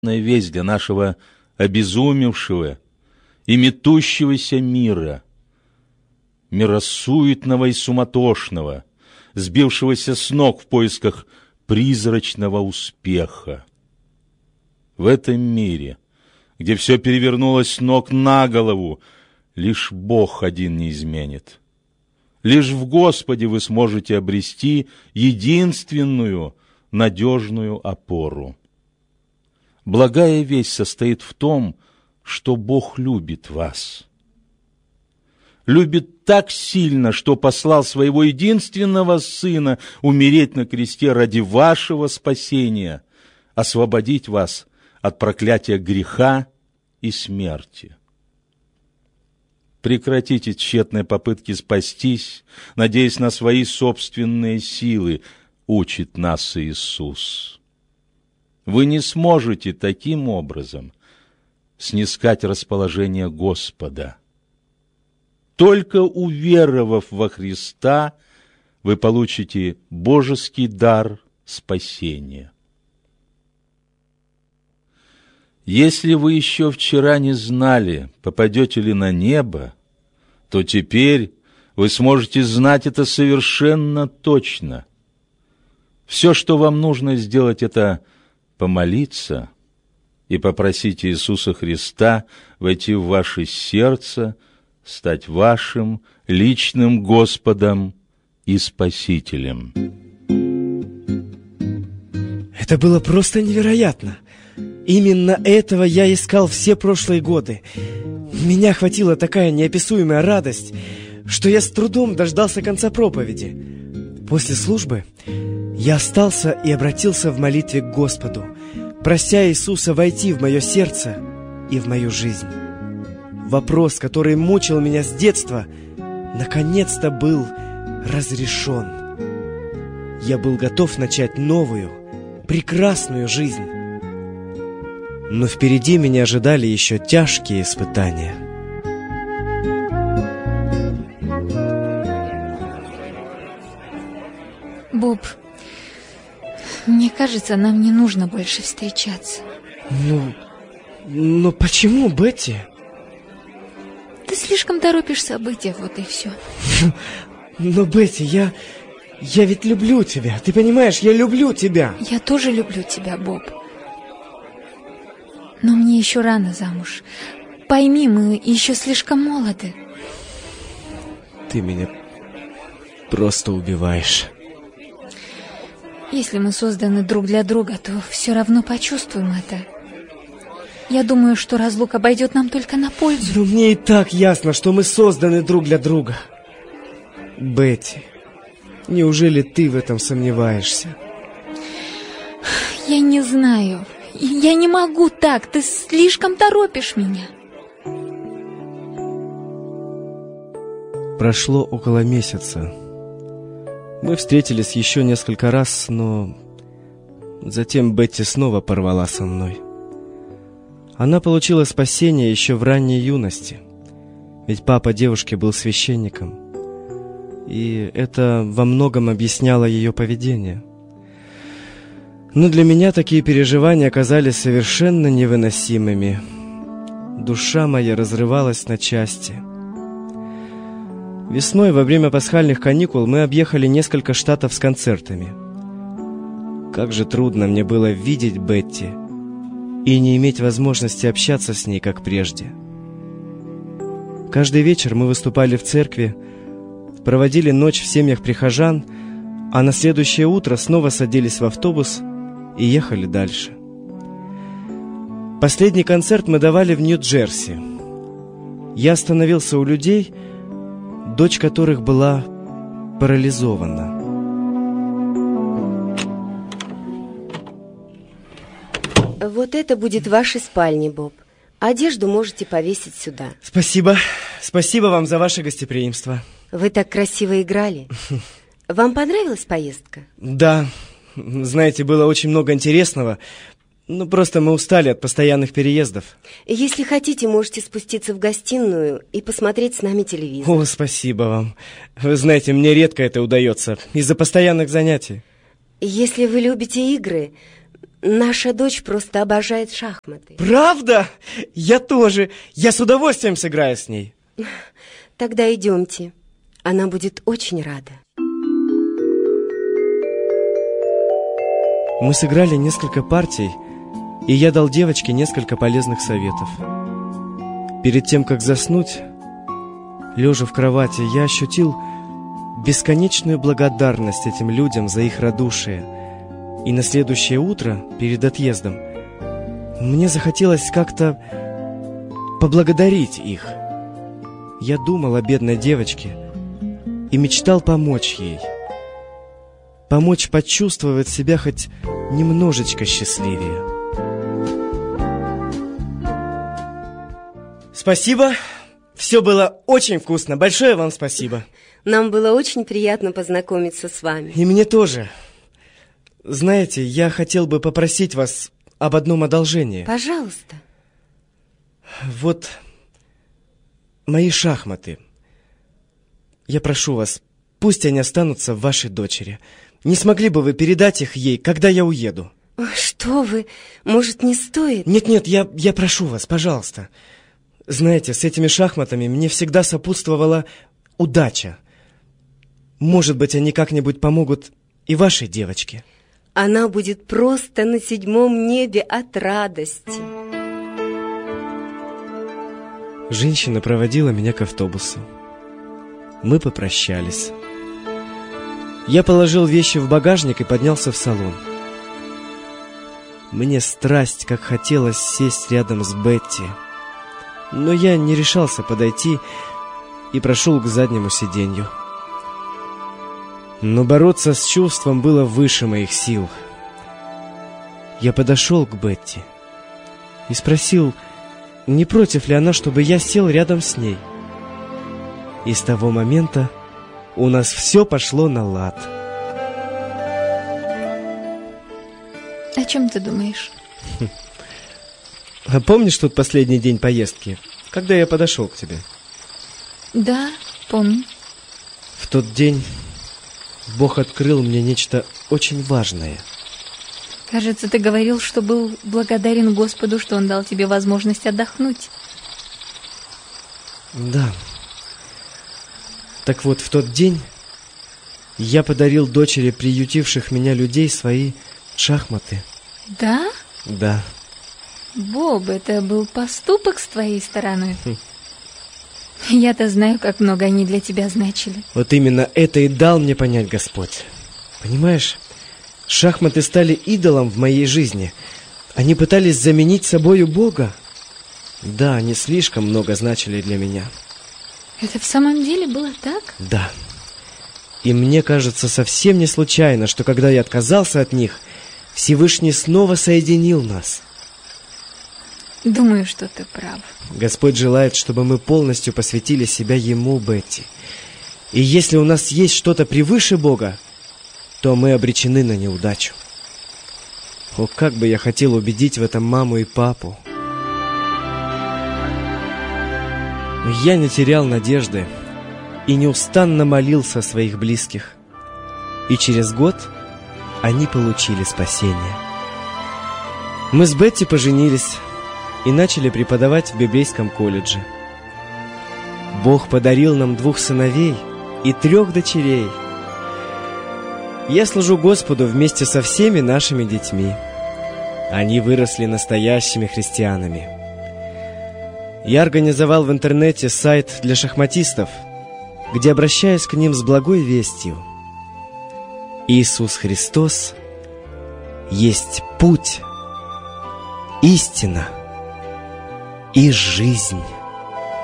весть для нашего обезумевшего и метущегося мира, мира суетного и суматошного, сбившегося с ног в поисках призрачного успеха. В этом мире, где все перевернулось с ног на голову, лишь Бог один не изменит. Лишь в Господе вы сможете обрести единственную надежную опору. Благая весть состоит в том, что Бог любит вас. Любит так сильно, что послал своего единственного Сына умереть на кресте ради вашего спасения, освободить вас от проклятия греха и смерти. Прекратите тщетные попытки спастись, надеясь на свои собственные силы, учит нас Иисус. Вы не сможете таким образом снискать расположение Господа. Только уверовав во Христа, вы получите божеский дар спасения. Если вы еще вчера не знали, попадете ли на небо, то теперь вы сможете знать это совершенно точно. Все, что вам нужно сделать, это помолиться и попросить Иисуса Христа войти в ваше сердце, стать вашим личным Господом и Спасителем. Это было просто невероятно. Именно этого я искал все прошлые годы. Меня охватила такая неописуемая радость, что я с трудом дождался конца проповеди. После службы я остался и обратился в молитве к Господу, прося Иисуса войти в мое сердце и в мою жизнь. Вопрос, который мучил меня с детства, наконец-то был разрешен. Я был готов начать новую, прекрасную жизнь. Но впереди меня ожидали еще тяжкие испытания. Боб, мне кажется, нам не нужно больше встречаться. Но почему, Бетти? Ты слишком торопишь события, вот и все. Но, Бетти, я ведь люблю тебя. Ты понимаешь, я люблю тебя. Я тоже люблю тебя, Боб. Но мне еще рано замуж. Пойми, мы еще слишком молоды. Ты меня просто убиваешь. Если мы созданы друг для друга, то все равно почувствуем это. Я думаю, что разлука обойдет нам только на пользу. Но мне и так ясно, что мы созданы друг для друга. Бетти, неужели ты в этом сомневаешься? Я не знаю. Я не могу так. Ты слишком торопишь меня. Прошло около месяца. Мы встретились еще несколько раз, но затем Бетти снова порвала со мной. Она получила спасение еще в ранней юности, ведь папа девушки был священником, и это во многом объясняло ее поведение. Но для меня такие переживания оказались совершенно невыносимыми. Душа моя разрывалась на части. Весной, во время пасхальных каникул, мы объехали несколько штатов с концертами. Как же трудно мне было видеть Бетти и не иметь возможности общаться с ней, как прежде. Каждый вечер мы выступали в церкви, проводили ночь в семьях прихожан, а на следующее утро снова садились в автобус и ехали дальше. Последний концерт мы давали в Нью-Джерси. Я остановился у людей, дочь которых была парализована. Вот это будет вашей спальней, Боб. Одежду можете повесить сюда. Спасибо. Спасибо вам за ваше гостеприимство. Вы так красиво играли. Вам понравилась поездка? Да. Знаете, было очень много интересного. Ну, просто мы устали от постоянных переездов. Если хотите, можете спуститься в гостиную и посмотреть с нами телевизор. О, спасибо вам. Вы знаете, мне редко это удается из-за постоянных занятий. Если вы любите игры, Наша дочь просто обожает шахматы. Правда? Я тоже. Я с удовольствием сыграю с ней. Тогда идемте. Она будет очень рада. Мы сыграли несколько партий, и я дал девочке несколько полезных советов. Перед тем, как заснуть, лежа в кровати, я ощутил бесконечную благодарность этим людям за их радушие. И на следующее утро, перед отъездом, мне захотелось как-то поблагодарить их. Я думал о бедной девочке и мечтал помочь ей. Помочь почувствовать себя хоть немножечко счастливее. Спасибо. Все было очень вкусно. Большое вам спасибо. Нам было очень приятно познакомиться с вами. И мне тоже. Знаете, я хотел бы попросить вас об одном одолжении. Пожалуйста. Вот мои шахматы. Я прошу вас, пусть они останутся в вашей дочери. Не смогли бы вы передать их ей, когда я уеду? Что вы? Может, не стоит? Нет, я прошу вас, пожалуйста. Знаете, с этими шахматами мне всегда сопутствовала удача. Может быть, они как-нибудь помогут и вашей девочке. Она будет просто на 7-м небе от радости. Женщина проводила меня к автобусу. Мы попрощались. Я положил вещи в багажник и поднялся в салон. Мне страсть, как хотелось сесть рядом с Бетти. Но я не решался подойти и прошел к заднему сиденью. Но бороться с чувством было выше моих сил. Я подошел к Бетти и спросил, не против ли она, чтобы я сел рядом с ней. И с того момента у нас все пошло на лад. О чем ты думаешь? А помнишь тот последний день поездки, когда я подошел к тебе? Да, помню. В тот день Бог открыл мне нечто очень важное. Кажется, ты говорил, что был благодарен Господу, что Он дал тебе возможность отдохнуть. Да. Так вот, в тот день я подарил дочери приютивших меня людей свои шахматы. Да? Да. Боб, это был поступок с твоей стороны. Я-то знаю, как много они для тебя значили. Вот именно это и дал мне понять Господь. Понимаешь, шахматы стали идолом в моей жизни. Они пытались заменить собою Бога. Да, они слишком много значили для меня. Это в самом деле было так? Да. И мне кажется совсем не случайно, что когда я отказался от них, Всевышний снова соединил нас. Думаю, что ты прав. Господь желает, чтобы мы полностью посвятили себя Ему, Бетти. И если у нас есть что-то превыше Бога, то мы обречены на неудачу. О, как бы я хотел убедить в этом маму и папу. Но я не терял надежды и неустанно молился о своих близких. И через год они получили спасение. Мы с Бетти поженились и начали преподавать в библейском колледже. Бог подарил нам 2 сыновей и 3 дочерей. Я служу Господу вместе со всеми нашими детьми. Они выросли настоящими христианами. Я организовал в интернете сайт для шахматистов, где обращаюсь к ним с благой вестью. Иисус Христос есть путь, истина и жизнь.